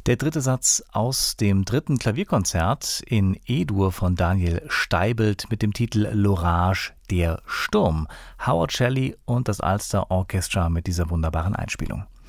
Der dritte Satz aus dem dritten Klavierkonzert in E-Dur von Daniel Steibelt mit dem Titel L'Orage, der Sturm. Howard Shelley und das Ulster Orchestra mit dieser wunderbaren Einspielung.